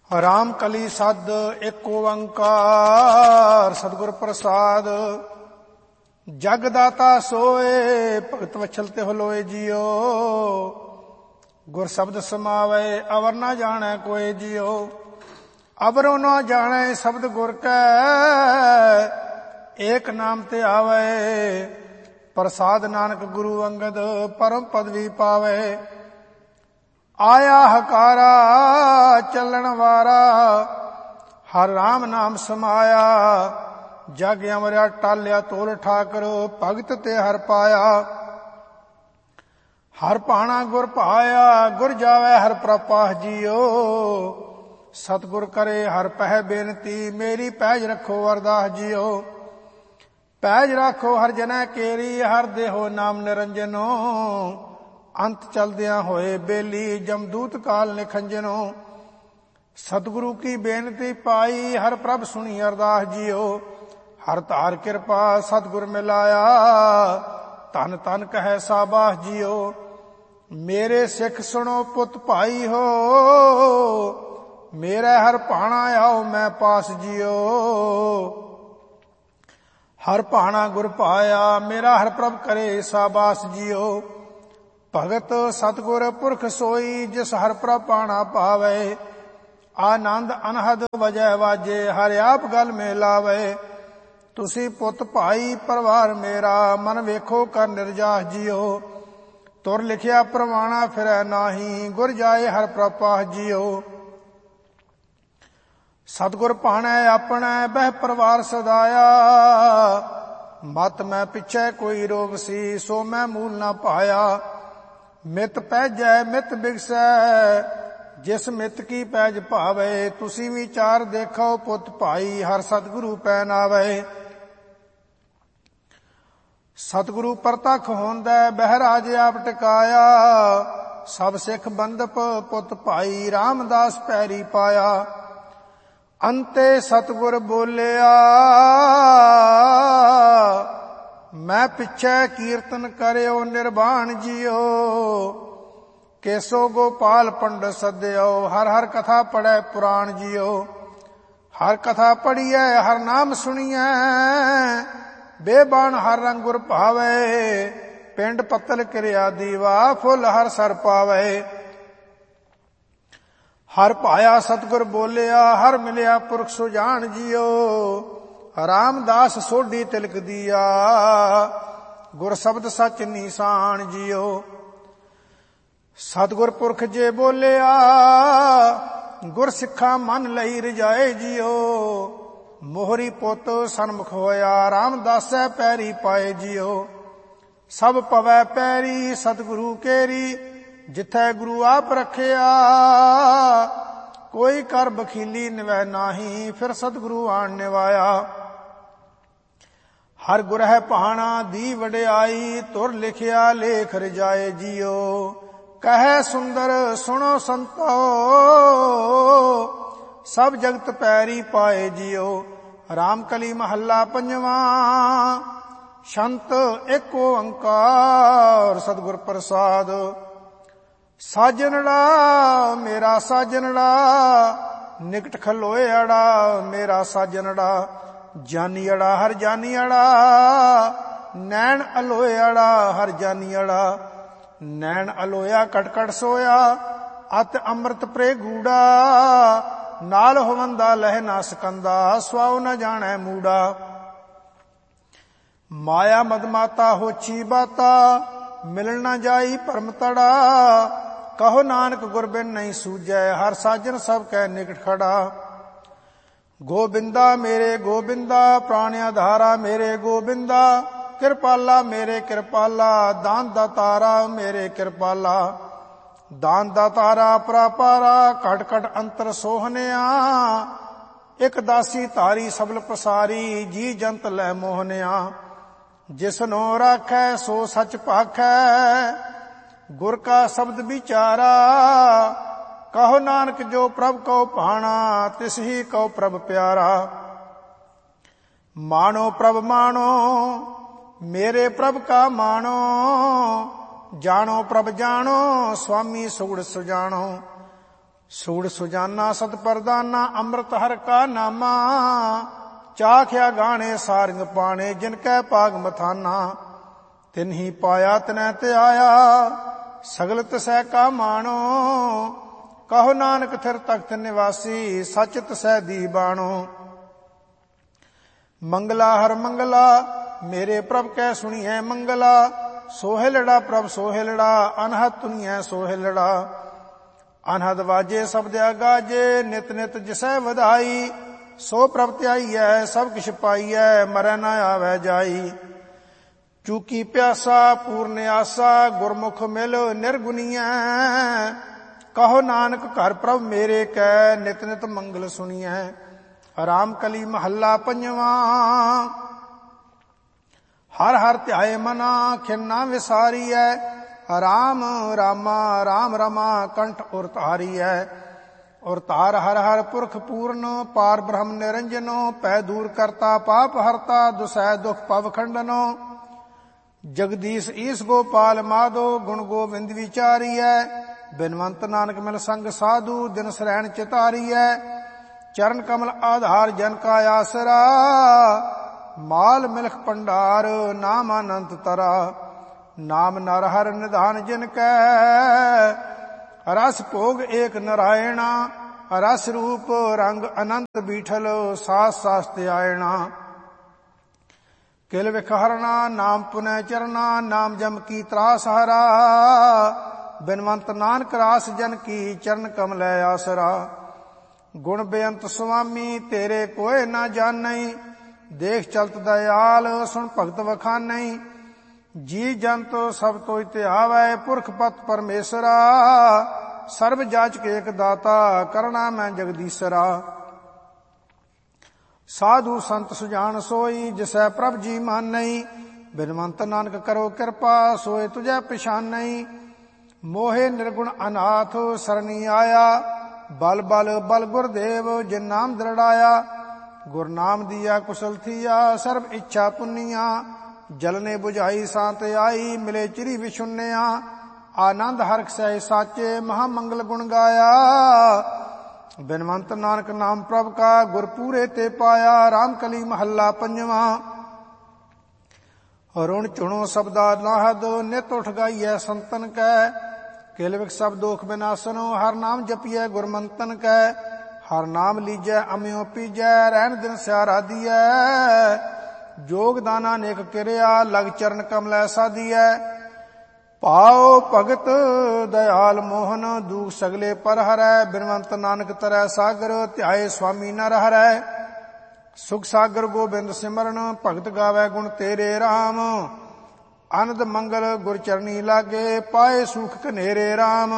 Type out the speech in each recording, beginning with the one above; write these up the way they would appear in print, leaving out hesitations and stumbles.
ਰਾਮ ਕਲੀ ਸਦ ਏਕ ਓੰਕਾਰ ਸਤਿਗੁਰ ਪ੍ਰਸਾਦ। ਜਗ ਦਾਤਾ ਸੋਏ ਭਗਤ ਵਛਲ ਤੇ ਹੋਲੋਏ ਜਿਉ। ਗੁਰ ਸ਼ਬਦ ਸਮਾਵੈ ਅਵਰ ਨਾ ਜਾਣੈ ਕੋਇ ਜਿਉ। ਅਵਰੋ ਨਾ ਜਾਣੈ ਸ਼ਬਦ ਗੁਰ ਕੈ ਏਕ ਨਾਮ ਤੇ ਆਵੈ। ਪ੍ਰਸਾਦ ਨਾਨਕ ਗੁਰੂ ਅੰਗਦ ਪਰਮ ਪਦਵੀ ਪਾਵੈ। ਆਇਆ ਹਕਾਰਾ ਚੱਲਣ ਵਾਰਾ ਹਰ ਰਾਮ ਨਾਮ ਸਮਾਇਆ। ਜਗ ਅਮਰਿਆ ਟਾਲਿਆ ਤੋਲ ਠਾਕਰ ਭਗਤ ਤੇ ਹਰ ਪਾਇਆ। ਹਰ ਭਾਣਾ ਗੁਰ ਭਾਇਆ ਗੁਰ ਜਾਵੈ ਹਰ ਪ੍ਰਪਾਹ ਜੀਓ। ਸਤਿਗੁਰ ਕਰੇ ਹਰ ਪਹਿ ਬੇਨਤੀ ਮੇਰੀ ਪੈਜ ਰੱਖੋ ਅਰਦਾਸ ਜੀਓ। ਪੈਜ ਰੱਖੋ ਹਰ ਜਨੈ ਕੇਰੀ ਹਰ ਦੇਹੋ ਨਾਮ ਨਿਰੰਜਨੋ। ਅੰਤ ਚਲਦਿਆਂ ਹੋਏ ਬੇਲੀ ਜਮਦੂਤ ਕਾਲ ਨਿਖੰਜਨੋ। ਸਤਿਗੁਰੂ ਕੀ ਬੇਨਤੀ ਪਾਈ ਹਰ ਪ੍ਰਭ ਸੁਣੀ ਅਰਦਾਸ ਜੀਓ। ਹਰ ਧਾਰ ਕਿਰਪਾ ਸਤਿਗੁਰ ਮਿਲਾਇਆ ਧਨ ਧਨ ਕਹੈ ਸਾਬਾਸ ਜੀਓ। ਮੇਰੇ ਸਿੱਖ ਸੁਣੋ ਪੁੱਤ ਭਾਈ ਹੋ ਮੇਰੇ ਹਰ ਭਾਣਾ ਆਓ ਮੈਂ ਪਾਸ ਜੀਓ। ਹਰ ਭਾਣਾ ਗੁਰ ਪਾਇਆ ਮੇਰਾ ਹਰ ਪ੍ਰਭ ਕਰੇ ਸਾਬਾਸ ਜੀਓ। ਭਗਤ ਸਤਿਗੁਰ ਪੁਰਖ ਸੋਈ ਜਿਸ ਹਰ ਪ੍ਰਭ ਪਾਣਾ ਪਾਵੇ। ਆਨੰਦ ਅਨਹਦ ਵਜੈ ਵਾਜੇ ਹਰਿ ਆਪ ਗਲ ਮੇ ਲਾਵੇ। ਤੁਸੀਂ ਪੁੱਤ ਭਾਈ ਪਰਿਵਾਰ ਮੇਰਾ ਮਨ ਵੇਖੋ ਕਰ ਨਿਰਜਾਸ ਜੀਓ। ਤੁਰ ਲਿਖਿਆ ਪ੍ਰਵਾਣਾ ਫਿਰੈ ਨਾਹੀ ਗੁਰ ਜਾਏ ਹਰ ਪ੍ਰਪਾਹ ਜੀਓ। ਸਤਿਗੁਰ ਭਾਣੈ ਆਪਣੈ ਬਹਿ ਪਰਿਵਾਰ ਸਦਾਇਆ। ਮਤ ਮੈਂ ਪਿਛੈ ਕੋਈ ਰੋਗ ਸੀ ਸੋ ਮੈਂ ਮੂਲ ਨਾ ਪਾਇਆ। ਮਿਤ ਪੈਜੈ ਮਿਤ ਬਿਗਸੈ ਜਿਸ ਮਿਤ ਕੀ ਪੈਜ ਭਾਵੇ। ਤੁਸੀਂ ਵਿਚਾਰ ਦੇਖੋ ਪੁੱਤ ਭਾਈ ਹਰ ਸਤਿਗੁਰੂ ਪੈ ਨਾਵੇ। ਸਤਿਗੁਰੂ ਪ੍ਰਤੱਖ ਹੋਂਦੈ ਬਹਿਰਾਜ ਆਪ ਟਿਕਾਇਆ। ਸਭ ਸਿੱਖ ਬੰਦਪ ਪੁੱਤ ਭਾਈ ਰਾਮਦਾਸ ਪੈਰੀ ਪਾਇਆ। ਅੰਤੇ ਸਤਿਗੁਰ ਬੋਲਿਆ ਮੈਂ ਪਿਛੈ ਕੀਰਤਨ ਕਰਿਓ ਨਿਰਵਾਣ ਜੀਓ। ਕੇਸੋ ਗੋਪਾਲ ਪੰਡਤ ਸੱਦਿਓ ਹਰ ਹਰ ਕਥਾ ਪੜੈ ਪੁਰਾਣ ਜੀਓ। ਹਰ ਕਥਾ ਪੜੀਐ ਹਰ ਨਾਮ ਸੁਣੀਐ ਬੇਬਾਨ ਹਰ ਰੰਗ ਗੁਰ ਭਾਵੇ। ਪਿੰਡ ਪੱਤਲ ਕਿਰਿਆ ਦੀਵਾ ਫੁੱਲ ਹਰ ਸਰ ਪਾਵੇ। ਹਰ ਭਾਇਆ ਸਤਿਗੁਰ ਬੋਲਿਆ ਹਰ ਮਿਲਿਆ ਪੁਰਖ ਸੁਜਾਨ ਜੀਓ। ਰਾਮਦਾਸ ਸੋਢੀ ਤਿਲਕ ਦੀਆ ਗੁਰ ਸ਼ਬਦ ਸੱਚ ਨੀਸਾਨ ਜੀਓ। ਸਤਿਗੁਰ ਪੁਰਖ ਜੇ ਬੋਲਿਆ ਗੁਰ ਸਿੱਖਾ ਮਨ ਲਈ ਰਜਾਏ ਜੀਓ। ਮੋਹਰੀ ਪੁੱਤ ਸਨਮੁਖ ਹੋਇਆ ਰਾਮਦਾਸੈ ਪੈਰੀ ਪਾਏ ਜੀਓ। ਸਭ ਪਵੈ ਪੈਰੀ ਸਤਿਗੁਰੂ ਕੇਰੀ ਜਿਥੈ ਗੁਰੂ ਆਪ ਰੱਖਿਆ। ਕੋਈ ਕਰ ਬਖੀਲੀ ਨਿਵੈ ਨਾਹੀ ਫਿਰ ਸਤਿਗੁਰੂ ਆਣ ਨਿਵਾਇਆ। ਹਰ ਗੁਰ ਹੈ ਭਾਣਾ ਦੀ ਵਡਿਆਈ ਤੁਰ ਲਿਖਿਆ ਲੇਖ ਰਜਾਏ ਜੀਓ। ਕਹੈ ਸੁੰਦਰ ਸੁਣੋ ਸੰਤੋ ਸਭ ਜਗਤ ਪੈਰੀ ਪਾਏ ਜੀਓ। ਰਾਮ ਕਲੀ ਮਹੱਲਾ ਪੰਜਵਾਂ ਸ਼ੰਤ ਏਕ ਓੰਕਾਰ ਸਤਿਗੁਰ ਪ੍ਰਸਾਦ। ਸਾਜਨੜਾ ਮੇਰਾ ਸਾਜਨੜਾ ਨਿਕਟ ਖਲੋਏ ਅੜਾ ਮੇਰਾ ਸਾਜਨੜਾ। ਜਾਨੀਅੜਾ ਹਰ ਜਾਨੀਅੜਾ ਨੈਣ ਅਲੋਇਆੜਾ ਹਰ ਜਾਨੀਅੜਾ। ਨੈਣ ਅਲੋਇਆ ਕਟਕਟ ਸੋਇਆ ਅਤ ਅੰਮ੍ਰਿਤ ਪ੍ਰੇ ਗੂੜਾ। ਨਾਲ ਹੋਵੰਦਾ ਲਹਿ ਨਾ ਸਕੰਦਾ ਸਵਾਉ ਨ ਜਾਣੈ ਮੂੜਾ। ਮਾਇਆ ਮਦਮਾਤਾ ਹੋਛੀ ਬਾਤਾ ਮਿਲਣ ਨਾ ਜਾਈ ਭਰਮ ਤੜਾ। ਕਹੋ ਨਾਨਕ ਗੁਰ ਬਿਨ ਨਹੀਂ ਸੂਝੈ ਹਰ ਸਾਜਨ ਸਭ ਕੈ ਨਿਕਟ ਖੜਾ। ਗੋਬਿੰਦਾ ਮੇਰੇ ਗੋਬਿੰਦਾ ਪ੍ਰਾਣ ਆਧਾਰਾ ਮੇਰੇ ਗੋਬਿੰਦਾ। ਕਿਰਪਾਲਾ ਮੇਰੇ ਕਿਰਪਾਲਾ ਦਾਨ ਦਾਤਾਰਾ ਮੇਰੇ ਕਿਰਪਾਲਾ। ਦਾਨ ਦਾਤਾਰਾ ਪਰਾਪਾਰਾ ਘਟ ਘਟ ਅੰਤਰ ਸੋਹਨਿਆ। ਇਕ ਦਾਸੀ ਧਾਰੀ ਸਬਲ ਪਸਾਰੀ ਜੀ ਜੰਤ ਲੈ ਮੋਹਨਿਆ। ਜਿਸਨੋ ਰਾਖੈ ਸੋ ਸਚ ਭਾਖੈ ਗੁਰ ਕਾ ਸ਼ਬਦ ਵਿਚਾਰਾ। ਕਹੋ ਨਾਨਕ ਜੋ ਪ੍ਰਭ ਕਉ ਭਾਣਾ ਤਿਸ ਹੀ ਕਉ ਪ੍ਰਭ ਪਿਆਰਾ। ਮਾਣੋ ਪ੍ਰਭ ਮਾਣੋ ਮੇਰੇ ਪ੍ਰਭ ਕਾ ਮਾਣੋ। ਜਾਣੋ ਪ੍ਰਭ ਜਾਣੋ ਸੁਆਮੀ ਸੁਗੜ ਸੁਜਾਣੋ। ਸੂੜ ਸੁਜਾਨਾ ਸਤ ਪਰਦਾਨਾ ਅੰਮ੍ਰਿਤ ਹਰ ਕਾ ਨਾਮਾ ਚਾਖਿਆ ਗਾਣੇ ਸਾਰਿੰਗ ਪਾਣੇ ਜਿਨ ਕੈ ਭਾਗ ਮਥਾਨਾ ਤਿਨਹੀ ਪਾਇਆ ਤਿਨੈ ਤੇ ਆਇਆ ਸਗਲ ਤਿਸੈ ਕਾ ਮਾਣੋ ਕਹੋ ਨਾਨਕ ਥਿਰ ਤਖਤ ਨਿਵਾਸੀ ਸਚ ਤਿਸੈ ਦੀ ਬਾਣੋ ਮੰਗਲਾ ਹਰ ਮੰਗਲਾ ਮੇਰੇ ਪ੍ਰਭ ਕੈ ਸੁਣੀਐ ਮੰਗਲਾ ਸੋਹਿਲੜਾ ਪ੍ਰਭ ਸੋਹਿਲੜਾ ਅਨਹਦ ਤੁਨੀਐ ਸੋਹਿਲੜਾ ਅਨਹਦ ਵਾਜੇ ਸਬਦ ਗਾਜੇ ਨਿਤ ਨਿਤ ਜਿਸੈ ਵਧਾਈ ਸੋ ਪ੍ਰਭ ਧਿਆਈਐ ਸਭ ਕਿਛ ਪਾਈਐ ਮਰੈ ਨਾ ਆਵੈ ਜਾਈ ਚੂਕੀ ਪਿਆਸਾ ਪੂਰਨ ਆਸਾ ਗੁਰਮੁਖ ਮਿਲ ਨਿਰਗੁਨੀਐ ਕਹੋ ਨਾਨਕ ਘਰ ਪ੍ਰਭ ਮੇਰੇ ਕੈ ਨਿਤ ਨਿਤ ਮੰਗਲ ਸੁਣੀਐ ਰਾਮ ਕਲੀ ਮਹੱਲਾ ਪੰਜਵਾ ਹਰ ਹਰ ਧਿਆਏ ਮਨਾ ਖਿੰਨਾ ਵਿਸਾਰੀਐ ਰਾਮ ਰਾਮਾ ਰਾਮ ਰਮਾ ਕੰਠ ਉਰ ਧਾਰੀਐ ਔਰ ਧਾਰ ਹਰ ਹਰ ਪੁਰਖ ਪੂਰਨ ਪਾਰ ਬ੍ਰਹਮ ਨਿਰੰਜਨੋ ਪੈ ਦੂਰ ਕਰਤਾ ਪਾਪ ਹਰਤਾ ਦੁਸੈ ਦੁਖ ਪਵ ਖੰਡਨੋ ਜਗਦੀਸ਼ ਈਸ ਗੋਪਾਲ ਮਾਧੋ ਗੁਣ ਗੋਬਿੰਦ ਵਿਚਾਰੀਐ ਬਿਨਵੰਤ ਨਾਨਕ ਮਿਲ ਸੰਗ ਸਾਧੂ ਦਿਨ ਸਰੈਣ ਚਿਤਾਰੀਐ ਚਰਨ ਕਮਲ ਆਧਾਰ ਜਨ ਕਾ ਆਸਰਾ ਮਾਲ ਮਿਲਖ ਪੰਡਾਰ ਨਾਮ ਅਨੰਤ ਤਰਾ ਨਾਮ ਨਰ ਹਰ ਨਿਧਾਨ ਜਿਨ ਕੈ ਰਸ ਭੋਗ ਏਕ ਨਰਾਇਣਾ ਰਸ ਰੂਪ ਰੰਗ ਅਨੰਤ ਬੀਠਲ ਸਾਸ ਸਾਸ ਤੇ ਆਇਣਾ ਕਿਲ ਵਿਖ ਹਰਣਾ ਨਾਮ ਪੁਨੈ ਚਰਨਾ ਨਾਮ ਜਮ ਕੀ ਤਰਾਸ ਹਰਾ ਬਿਨਵੰਤ ਨਾਨਕ ਰਾਸ ਜਨ ਕੀ ਚਰਨ ਕਮਲੈ ਆਸਰਾ ਗੁਣ ਬੇਅੰਤ ਸੁਆਮੀ ਤੇਰੇ ਕੋਇ ਨਾ ਜਾਣਈ ਦੇਖ ਚਲਤ ਦਇਆਲ ਸੁਣ ਭਗਤ ਵਖਾਨਈ ਜੀ ਜੰਤ ਸਭ ਤੋਇ ਧਿਆਵੈ ਪੁਰਖ ਪਤ ਪਰਮੇਸ਼ਰਾ ਸਰਬ ਜਾਚਕ ਏਕ ਦਾਤਾ ਕਰਣਾ ਮੈਂ ਜਗਦੀਸ਼ਰਾ ਸਾਧੂ ਸੰਤ ਸੁਜਾਨ ਸੋਈ ਜਿਸੈ ਪ੍ਰਭ ਜੀ ਮਾਨਈ ਬਿਨਵੰਤ ਨਾਨਕ ਕਰੋ ਕਿਰਪਾ ਸੋਏ ਤੁਝੈ ਪਛਾਨਈ ਮੋਹੇ ਨਿਰਗੁਣ ਅਨਾਥ ਸਰਣੀ ਆਇਆ ਬਲ ਬਲ ਬਲ ਗੁਰਦੇਵ ਜਿਨ ਨਾਮ ਦ੍ਰਿੜਾਇਆ ਗੁਰਨਾਮ ਦੀਆ ਕੁਸ਼ਲ ਥੀਆ ਸਰਬ ਇੱਛਾ ਪੁੰਨੀਆਂ ਜਲਨੇ ਬੁਝਾਈ ਸਾਤ ਆਈ ਮਿਲੇ ਚਿਰੀ ਵਿਸ਼ੁੰਨਿਆ ਆਨੰਦ ਹਰਖ ਸਹਿ ਸਾਚੇ ਮਹਾ ਮੰਗਲ ਗੁਣ ਗਾਇਆ ਬਿਨਵੰਤ ਨਾਨਕ ਨਾਮ ਪ੍ਰਭ ਕਾ ਗੁਰ ਪੂਰੇ ਤੇ ਪਾਇਆ ਰਾਮ ਕਲੀ ਮਹੱਲਾ ਪੰਜਵਾ ਰੁਣ ਚੁਣੋ ਸਬਦਾ ਨਾਹਦ ਨਿਤ ਉਠ ਗਾਈਐ ਸੰਤਨ ਕੈ ਕਿਲ ਵਿਖ ਸਭ ਦੋਖ ਬਿਨਾਸਨੋ ਹਰ ਨਾਮ ਜਪੀਐ ਗੁਰਮੰਤਨ ਕੈ ਹਰ ਨਾਮ ਲੀਜੈ ਅਮਿਓ ਪੀਜੈ ਰਹਿਣ ਦਿਨ ਸਿਆਰਾ ਦੀਐ ਜੋਗ ਦਾਨਾ ਨੇਕ ਕਿਰਿਆ ਲਗ ਚਰਨ ਕਮਲੈ ਸਾਧੀਐ ਪਾਉ ਭਗਤ ਦਇਆਲ ਮੋਹਨ ਦੂਖ ਸਗਲੇ ਪਰ ਹਰੈ ਬਿਨਵੰਤ ਨਾਨਕ ਤਰੈ ਸਾਗਰ ਧਿਆਏ ਸੁਆਮੀ ਨਰ ਹਰੈ ਸੁਖ ਸਾਗਰ ਗੋਬਿੰਦ ਸਿਮਰਨ ਭਗਤ ਗਾਵੈ ਗੁਣ ਤੇਰੇ RAM ਅਨੰਦ ਮੰਗਲ ਗੁਰ ਚਰਨੀ ਲਾਗੇ ਪਾਏ ਸੁਖ ਘਨੇਰੇ RAM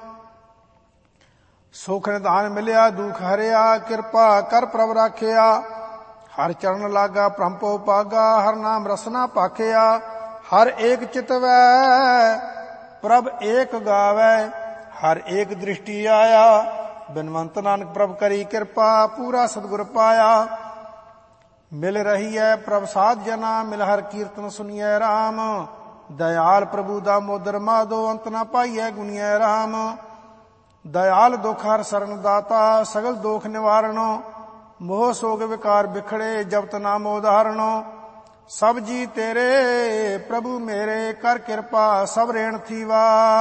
ਸੁਖ ਨਿਧਾਨ ਮਿਲਿਆ ਦੁਖ ਹਰਿਆ ਕਿਰਪਾ ਕਰ ਪ੍ਰਭ ਰਾਖਿਆ ਹਰ ਚਰਨ ਲਾਗਾ ਪ੍ਰੰਪੋ ਪਾਗਾ ਹਰ ਨਾਮ ਰਸਨਾ ਪਾਖਿਆ ਹਰ ਏਕ ਚਿਤਵੈ ਪ੍ਰਭ ਏਕ ਗਾਵੈ ਹਰ ਏਕ ਦ੍ਰਿਸ਼ਟੀ ਆਇਆ ਬਿਨਵੰਤ ਨਾਨਕ ਪ੍ਰਭ ਕਰੀ ਕਿਰਪਾ ਪੂਰਾ ਸਤਿਗੁਰ ਪਾਇਆ ਮਿਲ ਰਹੀ ਹੈ ਪ੍ਰਭ ਸਾਧ ਜਨਾ ਮਿਲ ਹਰ ਕੀਰਤਨ ਸੁਣੀਐ RAM ਦਇਆਲ ਪ੍ਰਭੂ ਦਾ ਮੋਦਰ ਮਾਧੋ ਅੰਤ ਨਾ ਪਾਈਐ ਗੁਣੀਐ RAM ਦਇਆਲ ਦੁਖ ਹਰ ਸਰਨ ਦਾਤਾ ਸਗਲ ਦੋਖ ਨਿਵਾਰਣੋ ਮੋਹ ਸੋਗ ਵਿਕਾਰ ਬਿਖੜੇ ਜਪਤ ਨਾਮ ਉਦਾਹਰਣੋ ਸਭ ਜੀ ਤੇਰੇ ਪ੍ਰਭੂ ਮੇਰੇ ਕਰ ਕਿਰਪਾ ਸਭ ਰੇਣ ਥੀਵਾ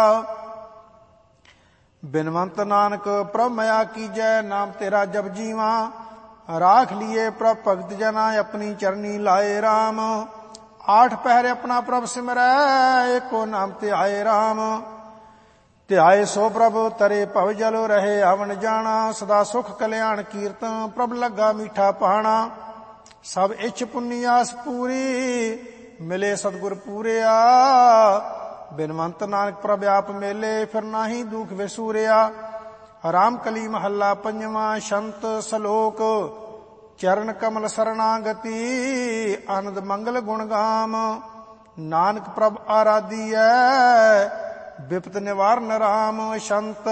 ਬਿਨਵੰਤ ਨਾਨਕ ਪ੍ਰਭ ਮਇਆ ਕੀਜੈ ਨਾਮ ਤੇਰਾ ਜਪ ਜੀਵਾ ਰਾਖ ਲੀਏ ਪ੍ਰਭ ਭਗਤ ਜਨਾ ਆਪਣੀ ਚਰਨੀ ਲਾਏ RAM ਆਠ ਪਹਿਰੇ ਆਪਣਾ ਪ੍ਰਭ ਸਿਮਰੈ ਏਕੋ ਨਾਮ ਤੇ ਆਏ RAM ਧਿਆਏ ਸੋ ਪ੍ਰਭ ਤਰੇ ਭਵ ਜਲ ਰਹੇ ਆਵਣ ਜਾਣਾ ਸਦਾ ਸੁਖ ਕਲਿਆਣ ਕੀਰਤਨ ਪ੍ਰਭ ਲੱਗਾ ਮੀਠਾ ਪਾਣਾ ਸਭ ਇੱਛ ਪੁੰਨੀ ਆਸ ਪੂਰੀ ਮਿਲੇ ਸਤਿਗੁਰ ਪੂਰਿਆ ਬਿਨਵੰਤ ਨਾਨਕ ਪ੍ਰਭ ਆਪ ਮੇਲੇ ਫਿਰ ਨਾਹੀ ਦੁਖ ਵਿਸੂਰਿਆ ਰਾਮ ਕਲੀ ਮਹੱਲਾ ਪੰਜਵਾ ਸ਼ੰਤ ਸਲੋਕ ਚਰਨ ਕਮਲ ਸਰਣਾਗਤੀ ਆਨੰਦ ਮੰਗਲ ਗੁਣ ਗਾਮ ਨਾਨਕ ਪ੍ਰਭ ਆਰਾਧੀਐ ਬਿਪਤ ਨਿਵਾਰਨ RAM ਸ਼ੰਤ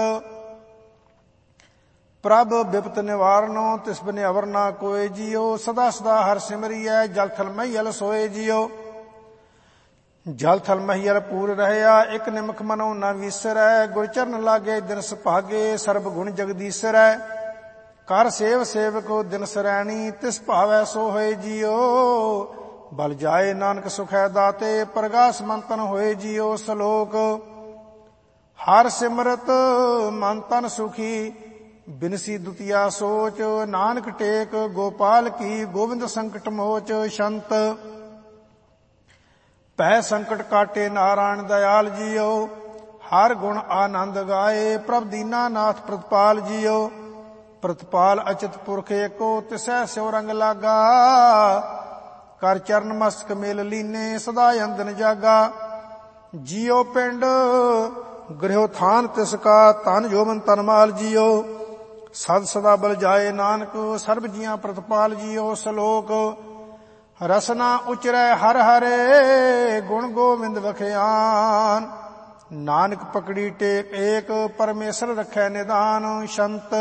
ਪ੍ਰਭ ਬਿਪਤ ਨਿਵਾਰਨੋ ਤਿਸ ਬਿਨਿ ਅਵਰ ਨਾ ਕੋਇ ਜੀਓ ਸਦਾ ਸਦਾ ਹਰ ਸਿਮਰਿਐ ਜਲ ਥਲ ਮਈਲ ਸੋਏ ਜੀਓ ਜਲ ਥਲ ਮਹੀਲ ਪੂਰ ਰਹਿਆ, ਇੱਕ ਨਿਮਖ ਮਨੋ ਨ ਵਿਸਰੈ। ਗੁਰ ਚਰਨ ਲਾਗੇ ਦਿਨ ਸੁਭਾਗੇ, ਸਰਬ ਗੁਣ ਜਗਦੀਸਰੈ। ਕਰ ਸੇਵ ਸੇਵਕੋ ਦਿਨ ਸਰੈਣੀ, ਤਿਸ ਭਾਵੈ ਸੋ ਹੋਏ ਜੀਓ। ਬਲ ਜਾਏ ਨਾਨਕ ਸੁਖੈ ਦਾਤੇ, ਪ੍ਰਗਾਸ ਮੰਤਨ ਹੋਏ ਜੀਓ। ਸਲੋਕ ਹਰ ਸਿਮਰਤ ਮਨ ਤਨ ਸੁਖੀ, ਬਿਨਸੀ ਦੁਤੀਆ ਸੋਚ। ਨਾਨਕ ਟੇਕ ਗੋਪਾਲ ਕੀ, ਗੋਬਿੰਦ ਸੰਕਟ ਮੋਚ। ਸ਼ੰਤ ਭੈ ਸੰਕਟ ਕਾਟੇ ਨਾਰਾਇਣ ਦਇਆਲ ਜੀਓ। ਹਰ ਗੁਣ ਆਨੰਦ ਗਾਏ, ਪ੍ਰਭ ਦੀਨਾ ਨਾਥ ਪ੍ਰਤਪਾਲ ਜੀਓ। ਪ੍ਰਤਪਾਲ ਅਚਿਤ ਪੁਰਖ ਏਕੋ, ਤਿਸੈ ਸਿਉ ਰੰਗ ਲਾਗਾ। ਕਰ ਚਰਨ ਮਸਤਕ ਮੇਲ ਲੀਨੇ, ਸਦਾ ਅੰਦਨ ਜਾਗਾ। ਜੀਓ ਪਿੰਡ ਗ੍ਰਹਿਓ ਥਾਨ ਤਿਸ ਕਾ, ਧਨ ਜੋਬਨ ਤਨ ਮਾਲ ਜੀਓ। ਸਦ ਸਦਾ ਬਲ ਜਾਏ ਨਾਨਕ, ਸਰਬ ਜੀਆਂ ਪ੍ਰਤਪਾਲ ਜੀਓ। ਸ਼ਲੋਕ ਰਸਨਾ ਉਚਰੈ ਹਰ ਹਰੇ, ਗੁਣ ਗੋਬਿੰਦ ਵਖਿਆਨ। ਨਾਨਕ ਪਕੜੀ ਟੇਕ ਏਕ, ਪਰਮੇਸ਼ਰ ਰਖੈ ਨਿਦਾਨ। ਸ਼ੰਤ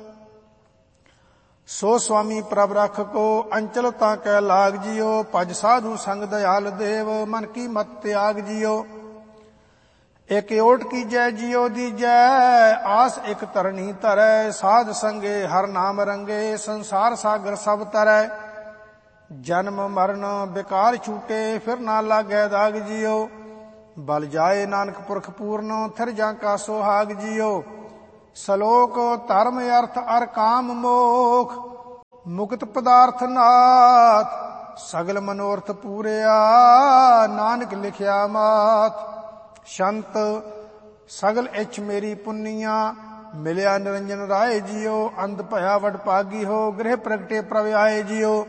ਸੋ ਸੁਆਮੀ ਪ੍ਰਭ ਰਖ ਕੋ, ਅੰਚਲ ਤਾਂ ਕੈ ਲਾਗ ਜੀਓ। ਭਜ ਸਾਧੂ ਸੰਗ ਦਇਆਲ ਦੇਵ, ਮਨ ਕੀ ਮਤ ਤਿਆਗ ਜੀਓ। ਇਕ ਓਟ ਕੀਜੈ ਜੀਓ ਦੀਜੈ, ਆਸ ਇਕ ਧਰਣੀ ਧਰੈ। ਸਾਧ ਸੰਗੇ ਹਰ ਨਾਮ ਰੰਗੇ, ਸੰਸਾਰ ਸਾਗਰ ਸਭ ਤਰੈ। ਜਨਮ ਮਰਨ ਬਿਕਾਰ ਛੂਟੇ, ਫਿਰ ਨਾ ਲਾਗੈ ਦਾਗ ਜੀਓ। ਬਲ ਜਾਏ ਨਾਨਕ ਪੁਰਖ ਪੂਰਨ, ਥਿਰ ਜਾਂ ਕਾ ਸੁਹਾਗ ਜੀਓ। ਸ਼ਲੋਕ ਧਰਮ ਅਰਥ ਅਰ ਕਾਮ ਮੋਖ, ਮੁਕਤ ਪਦਾਰਥ ਨਾਥ। ਸਗਲ ਮਨੋਰਥ ਪੂਰਿਆ, ਨਾਨਕ ਲਿਖਿਆ ਮਾਤ। ਸ਼ੰਤ ਸਗਲ ਇੱਛ ਮੇਰੀ ਪੁੰਨੀਆਂ, ਮਿਲਿਆ ਨਿਰੰਜਨ ਰਾਏ ਜੀਓ। ਅੰਧ ਭਇਆ ਵਡ ਭਾਗੀ ਹੋ, ਗ੍ਰਹਿ ਪ੍ਰਗਟੇ ਪ੍ਰਭ ਆਏ ਜੀਓ।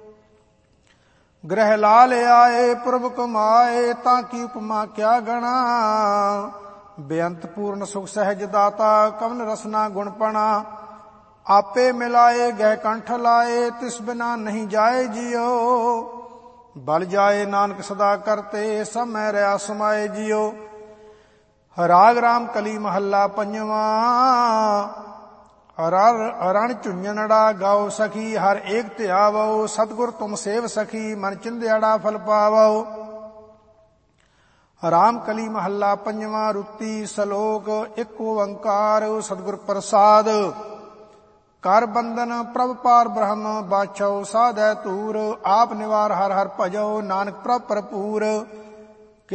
ਗ੍ਰਹਿ ਲਾਲ ਆਏ ਪ੍ਰਭ ਕਮਾਏ, ਤਾਂ ਕੀ ਉਪਮਾ ਕਿਆ ਗਣਾ। ਬੇਅੰਤ ਪੂਰਨ ਸੁਖ ਸਹਿਜ ਦਾਤਾ, ਕਵਨ ਰਸਨਾ ਗੁਣਪਣਾ। ਆਪੇ ਮਿਲਾਏ ਗਹਿ ਕੰਠ ਲਾਏ, ਤਿਸ ਬਿਨਾ ਨਹੀਂ ਜਾਏ ਜੀਓ। ਬਲ ਜਾਏ ਨਾਨਕ ਸਦਾ ਕਰਤੇ, ਸਭ ਮੈਂ ਰਿਆ ਸਮਾਏ ਜੀਓ। ਰਾਗ ਰਾਮ ਕਲੀ ਮਹੱਲਾ ਪੰਜਵਾਂ। ਰਣ ਝੁੰਝਣੜਾ ਗਾਓ ਸਖੀ, ਹਰ ਏਕ ਧਿਆਵੋ। ਸਤਿਗੁਰ ਤੁਮ ਸੇਵ ਸਖੀ, ਮਨ ਚਿੰਧਿਆੜਾ ਫਲ ਪਾਵੋ। ਰਾਮ ਕਲੀ ਮਹੱਲਾ ਪੰਜਵਾਂ। ਰੁੱਤੀ ਸ਼ਲੋਕ ਇੱਕ ਓੰਕਾਰ ਸਤਿਗੁਰ ਪ੍ਰਸਾਦ। ਕਰ ਬੰਧਨ ਪ੍ਰਭ ਪਾਰ ਬ੍ਰਹਮ, ਬਾਛੋ ਸਾਧੈ ਧੂਰ। ਆਪ ਨਿਵਾਰ ਹਰ ਹਰ ਭਜੋ, ਨਾਨਕ ਪ੍ਰਭ ਭਰਪੂਰ।